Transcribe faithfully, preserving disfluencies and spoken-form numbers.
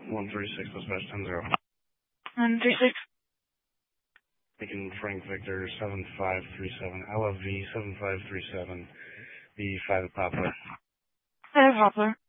one three six, dispatch ten zero. one three six. Taking Frank Victor seven five three seven, L F V seven five three seven, B five Poplar. five Poplar.